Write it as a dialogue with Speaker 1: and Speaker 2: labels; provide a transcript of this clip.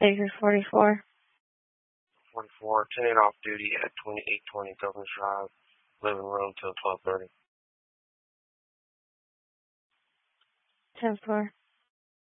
Speaker 1: Acres 44.
Speaker 2: 44, 10 off duty at 2820 Governor's Drive, living room till 12:30.
Speaker 1: 10-4.